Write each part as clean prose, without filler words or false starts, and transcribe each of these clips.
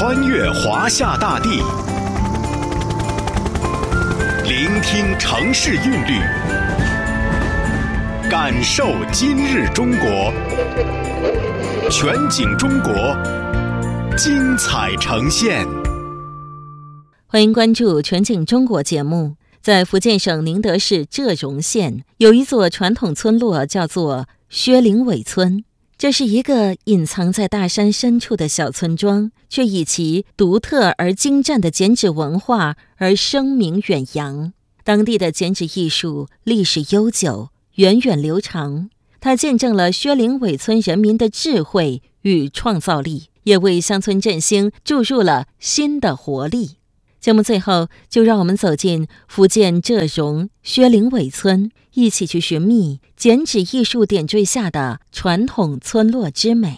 穿越华夏大地，聆听城市韵律，感受今日中国。全景中国，精彩呈现。 欢迎关注全景中国节目。在福建省宁德市浙荣县，有一座传统村落，叫做薛灵尾村。这是一个隐藏在大山深处的小村庄，却以其独特而精湛的剪纸文化而声名远扬。当地的剪纸艺术历史悠久，源远流长，它见证了薛灵尾村人民的智慧与创造力，也为乡村振兴注入了新的活力。节目最后，就让我们走进福建浙荣薛灵尾村，一起去寻觅剪纸艺术点缀下的传统村落之美。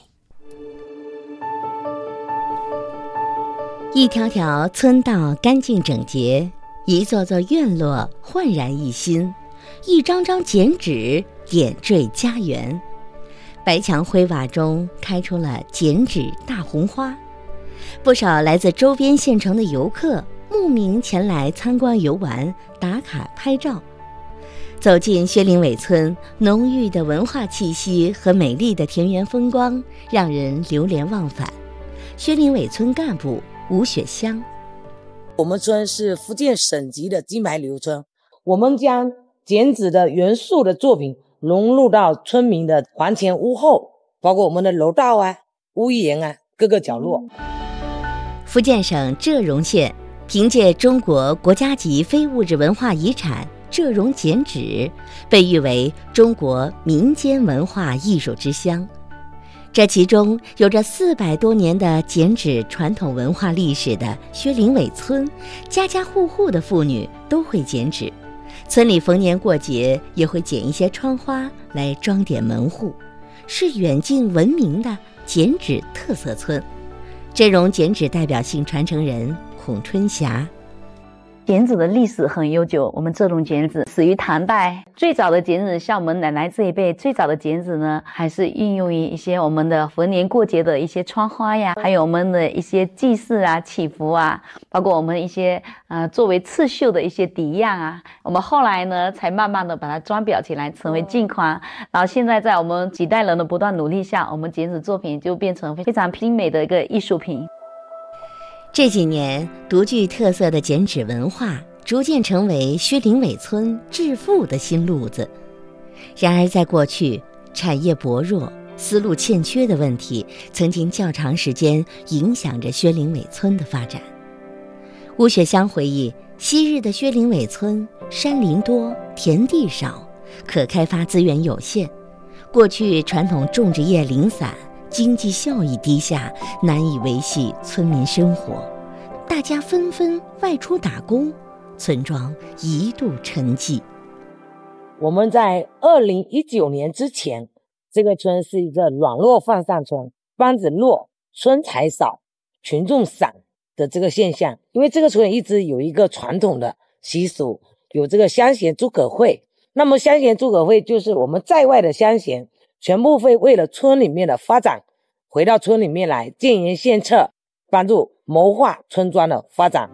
一条条村道干净整洁，一座座院落焕然一新，一张张剪纸点缀家园。白墙灰瓦中开出了剪纸大红花，不少来自周边县城的游客慕名前来参观游玩，打卡拍照。走进薛灵尾村，浓郁的文化气息和美丽的田园风光让人流连忘返。薛灵尾村干部吴雪香： 我们村是福建省级的金牌旅游村，我们将剪纸的元素的作品融入到村民的房前屋后，包括我们的楼道啊、屋檐啊各个角落。 福建省浙荣县凭借中国国家级非物质文化遗产浙荣剪纸，被誉为中国民间文化艺术之乡。这其中有着400多年的剪纸传统文化历史的薛灵尾村，家家户户的妇女都会剪纸，村里逢年过节也会剪一些窗花来装点门户，是远近闻名的剪纸特色村。浙荣剪纸代表性传承人孔春霞： 剪纸的历史很悠久，我们浙荣剪纸始于唐代。最早的剪纸，像我们奶奶这一辈，最早的剪纸呢，还是运用于一些我们的逢年过节的一些窗花呀，还有我们的一些祭祀啊、祈福啊，包括我们一些作为刺绣的一些底样啊。我们后来呢，才慢慢的把它装裱起来，成为镜框。然后现在在我们几代人的不断努力下，我们剪纸作品就变成非常精美的一个艺术品。 这几年，独具特色的剪纸文化逐渐成为薛灵尾村致富的新路子。然而在过去，产业薄弱、思路欠缺的问题曾经较长时间影响着薛灵尾村的发展。吴雪香回忆，昔日的薛灵尾村山林多，田地少，可开发资源有限，过去传统种植业零散，经济效益低下，难以维系村民生活，大家纷纷外出打工，村庄一度沉寂。 我们在2019年之前，这个村是一个软弱泛滥村，班子弱，村才少，群众散的这个现象。因为这个村一直有一个传统的习俗，有这个乡贤诸葛会。那么乡贤诸葛会就是我们在外的乡贤全部会为了村里面的发展，回到村里面来建言献策，帮助谋划村庄的发展。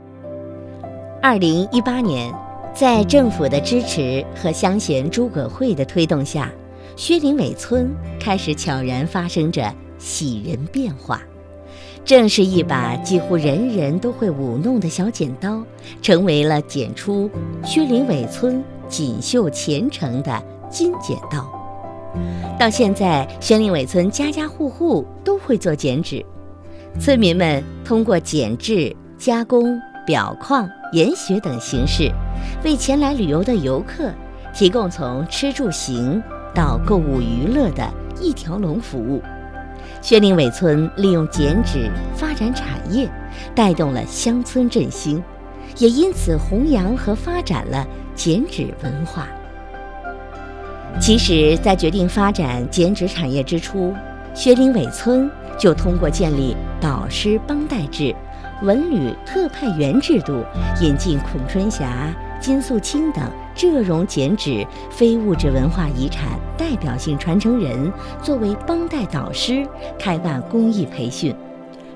2018年，在政府的支持和乡贤诸葛会的推动下，薛灵尾村开始悄然发生着喜人变化。正是一把几乎人人都会舞弄的小剪刀，成为了剪出薛灵尾村锦绣前程的金剪刀。到现在，薛灵尾村家家户户都会做剪纸，村民们通过剪制、加工、裱框、研学等形式，为前来旅游的游客提供从吃住行到购物娱乐的一条龙服务。薛灵尾村利用剪纸发展产业，带动了乡村振兴，也因此弘扬和发展了剪纸文化。其实在决定发展剪纸产业之初，薛灵尾村就通过建立导师帮带制、文旅特派员制度，引进孔春霞、金素清等浙荣剪纸非物质文化遗产代表性传承人作为帮带导师，开办公益培训，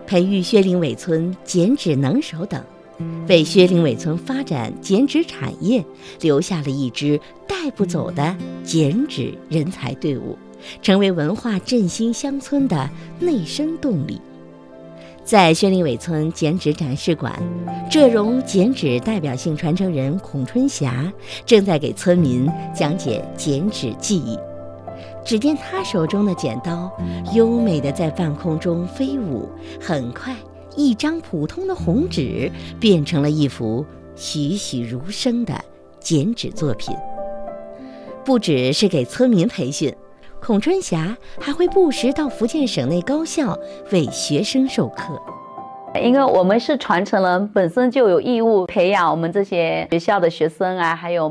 培育薛林尾村剪纸能手等，为薛林尾村发展剪纸产业留下了一支带不走的剪纸人才队伍，成为文化振兴乡村的内生动力。在薛林尾村剪纸展示馆，浙荣剪纸代表性传承人孔春霞正在给村民讲解剪纸技艺。只见他手中的剪刀优美地在半空中飞舞，很快一张普通的红纸变成了一幅栩栩如生的剪纸作品。不只是给村民培训，孔春霞还会不时到福建省内高校为学生授课。 因为我们是传承人，本身就有义务培养我们这些学校的学生啊，还有